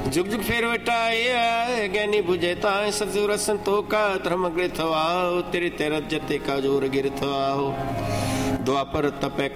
जुग जुग फेर वटाए ज्ञानी बुझे ताए सतगुर संतोखा धर्म गृथ आओ तेरे तेरत जते का जोर गिरथ आओ द्वापर तपे